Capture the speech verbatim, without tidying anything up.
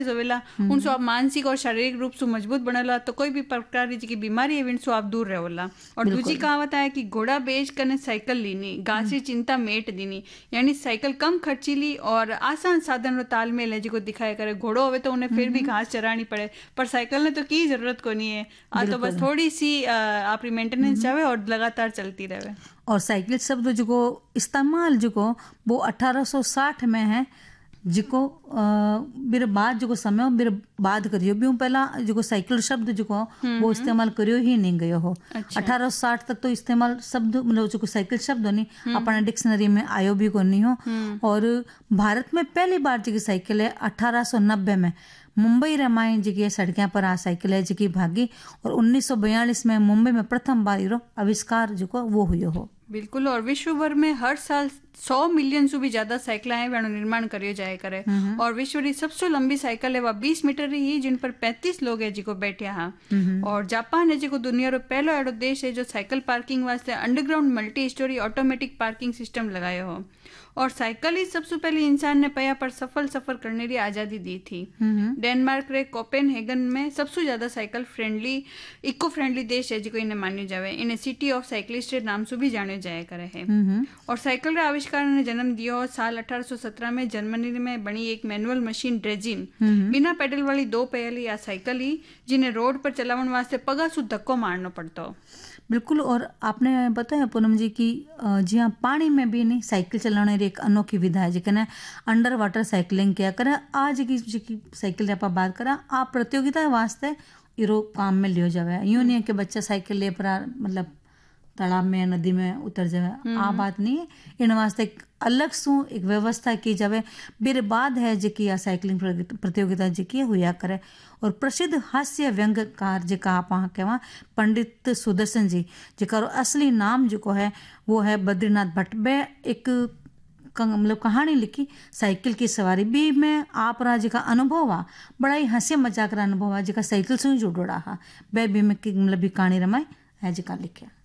होवेला उनसे आप मानसिक और शारीरिक रूप से मजबूत बनेला, तो कोई भी प्रकार की बीमारी है विनसो आप दूर रहेला। और दूसरी कहावत है कि घोड़ा बेच करने साइकिल लीनी, घासी चिंता मेट दीनी, यानी साइकिल कम खर्चीली और आसान साधन रो तालमेल है जिको दिखाया करे। घोड़ो होवे तो उन्हें फिर भी घास चरानी पड़े, पर साइकिल ने तो की जरूरत को नहीं है, आ तो बस थोड़ी सी आपकी मेंटेनेंस चाहे और लगातार चलती रहे। और साइकिल शब्द जो इस्तेमाल जो वो अठारह सौ साठ में है, जिको मेरे बाद जो समय मेरे बाद करियो भी पहला जो साइकिल शब्द जो वो इस्तेमाल करियो ही नहीं गयो हो। अच्छा। अठारह सौ साठ तक तो इस्तेमाल शब्द मतलब जो साइकिल शब्द हो नहीं अपने डिक्शनरी में आयो भी को नहीं हो। और भारत में पहली बार जो साइकिल है अठारह सौ नब्बे में मुंबई रमाई जी सड़कों पर आ साइकिल है जी भागी, और उन्नीस सौ बयालीस में मुंबई में प्रथम बार इरो आविष्कार जो वो हुयो हो। बिल्कुल। और विश्व भर में हर साल सौ मिलियन से भी ज्यादा साइकिल है वे निर्माण करियो जाए करे। और विश्व की सबसे लंबी साइकिल है वह बीस मीटर ही, जिन पर पैंतीस लोग है जिको बैठे हैं। और जापान है जिको दुनिया रो पहलो एडो देश है जो साइकिल पार्किंग वास्ते underground multi storey automatic parking system लगायो हो। और साइकिल ही सबसे पहले इंसान ने पया पर सफल सफर करने की आजादी दी थी। डेनमार्क रे कोपेनहेगन में सबसे ज्यादा साइकिल फ्रेंडली इको फ्रेंडली देश है जिको इन्हें मान्यो जावे। इन्हें सिटी ऑफ साइकिलिस्ट नाम से भी जाने जाया करे है। और साइकिल रे आविष्कार ने जन्म दियो साल अठारह सौ सत्रह में जर्मनी में बनी एक मैनुअल मशीन ड्रेजिन, बिना पेडल वाली दो पैली या साइकिल ही, जिन्हें रोड पर चलावन वास्ते पगा सु धक्को मारना पड़ता। बिल्कुल। और आपने बताया पूनम जी की जी हाँ पानी में भी नहीं साइकिल चलाने री एक अनोखी विधा है जिकने अंडर वाटर साइकिलिंग क्या करे। आज की जी साइकिल आप बात करा आप प्रतियोगिता वास्ते इरो काम में लियो जावे। यूं नहीं है कि बच्चा साइकिल ले पर मतलब तालाब में नदी में उतर जावे, आ बात नहीं है। इन वास्ते एक अलग सु एक व्यवस्था की जावे। मेरे बाद है जी आ साइकिलिंग प्रतियोगिता जी हुआ करे। और प्रसिद्ध हास्य व्यंग्यकार जिका आप कहवा पंडित सुदर्शन जी जिका असली नाम जो है वो है बद्रीनाथ भट्ट। बे एक मतलब कहानी लिखी साइकिल की सवारी भी में आप रा जिका अनुभव आ बड़ा ही हंसी मजाक रा अनुभव आ जिका साइकिल से जुड़ोड़ा हा बे भी में मतलब भी कहानी रमाई है जिका लिखे।